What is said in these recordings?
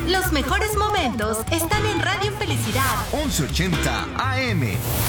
Los mejores momentos están en Radio Felicidad 1180 AM.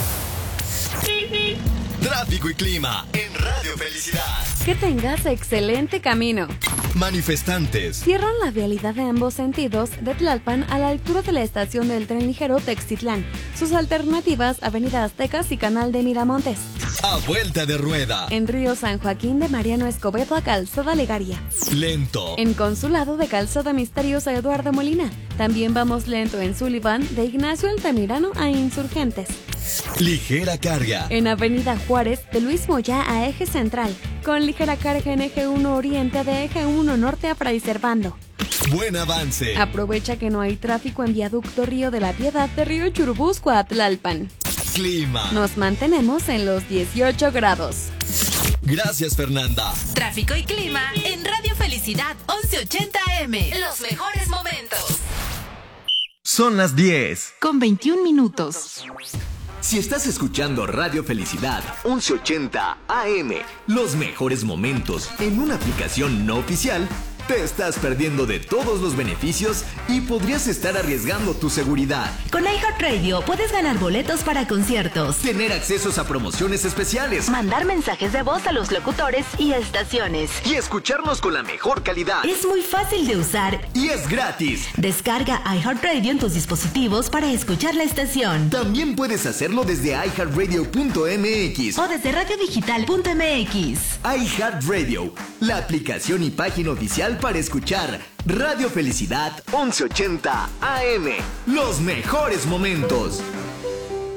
Tráfico y clima en Radio Felicidad. Que tengas excelente camino. Manifestantes Cierran la vialidad de ambos sentidos de Tlalpan a la altura de la estación del tren ligero Textitlán. Sus alternativas, Avenida Aztecas y Canal de Miramontes. a vuelta de rueda. En Río San Joaquín de Mariano Escobedo a Calzada Legaria. Lento. En Consulado de Calzada Misteriosa Eduardo Molina. También vamos lento en Sullivan de Ignacio Altamirano a Insurgentes. Ligera carga. En Avenida Juárez de Luis Moya a Eje Central. Con ligera carga en Eje 1 Oriente de Eje 1 Norte a Fray Servando. Buen avance. Aprovecha que no hay tráfico en Viaducto Río de la Piedad de Río Churubusco a Tlalpan. Clima. Nos mantenemos en los 18 grados. Gracias, Fernanda. Tráfico y clima en Radio Felicidad 1180 AM. Los mejores momentos. Son las 10. Con 21 minutos. Si estás escuchando Radio Felicidad 1180 AM, los mejores momentos en una aplicación no oficial, te estás perdiendo de todos los beneficios y podrías estar arriesgando tu seguridad. Con iHeartRadio puedes ganar boletos para conciertos, Tener accesos a promociones especiales mandar mensajes de voz a los locutores y estaciones. y escucharnos con la mejor calidad. Es muy fácil de usar. Y es gratis. Descarga iHeartRadio en tus dispositivos para escuchar la estación. También puedes hacerlo desde iHeartRadio.mx. O desde radiodigital.mx. iHeartRadio, la aplicación y página oficial para escuchar Radio Felicidad 1180 AM. Los mejores momentos.